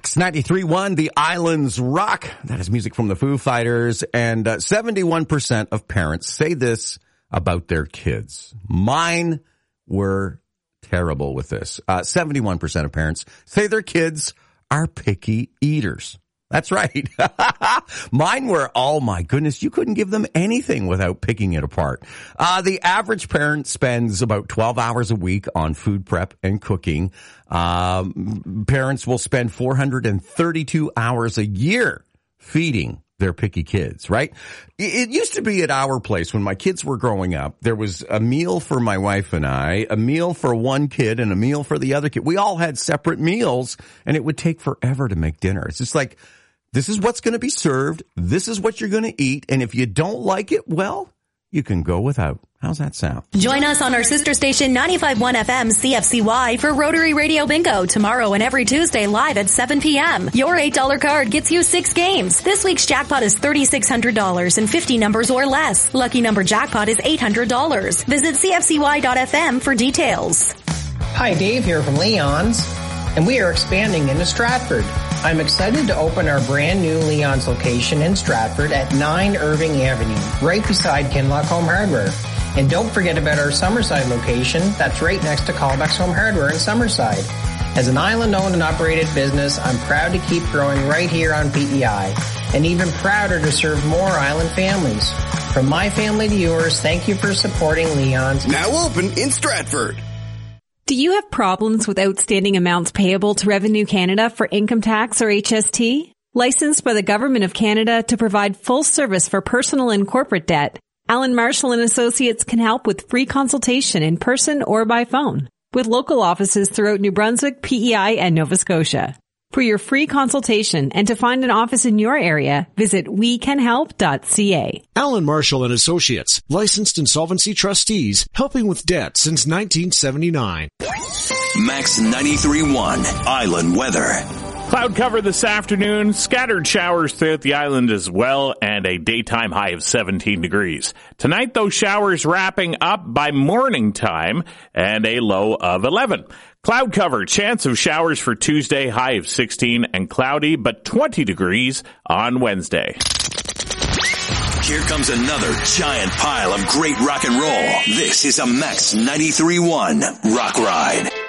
Max 93.1, The Islands Rock. That is music from the Foo Fighters. And 71% of parents say this about their kids. Mine were terrible with this. 71% of parents say their kids are picky eaters. That's right. Mine were, oh my goodness, you couldn't give them anything without picking it apart. The average parent spends about 12 hours a week on food prep and cooking. Parents will spend 432 hours a year feeding their picky kids, right? It used to be at our place when my kids were growing up, there was a meal for my wife and I, a meal for one kid and a meal for the other kid. We all had separate meals and it would take forever to make dinner. It's just like, this is what's going to be served. This is what you're going to eat. And if you don't like it, well, you can go without. How's that sound? Join us on our sister station 95.1 FM CFCY for Rotary Radio Bingo tomorrow and every Tuesday live at 7 p.m. Your $8 card gets you 6 games. This week's jackpot is $3,600 and 50 numbers or less. Lucky number jackpot is $800. Visit CFCY.FM for details. Hi, Dave here from Leon's, and we are expanding into Stratford. I'm excited to open our brand new Leon's location in Stratford at 9 Irving Avenue, right beside Kinlock Home Hardware. And don't forget about our Summerside location that's right next to Callbacks Home Hardware in Summerside. As an island-owned and operated business, I'm proud to keep growing right here on PEI, and even prouder to serve more island families. From my family to yours, thank you for supporting Leon's. Now open in Stratford. Do you have problems with outstanding amounts payable to Revenue Canada for income tax or HST? Licensed by the Government of Canada to provide full service for personal and corporate debt, Allen Marshall & Associates can help with free consultation in person or by phone, with local offices throughout New Brunswick, PEI, and Nova Scotia. For your free consultation and to find an office in your area, visit wecanhelp.ca. Allen Marshall & Associates, licensed insolvency trustees, helping with debt since 1979. Max 93.1 Island Weather. Cloud cover this afternoon, scattered showers throughout the island as well, and a daytime high of 17 degrees. Tonight, those showers wrapping up by morning time and a low of 11. Cloud cover, chance of showers for Tuesday, high of 16 and cloudy, but 20 degrees on Wednesday. Here comes another giant pile of great rock and roll. This is a Max 93.1 Rock Ride.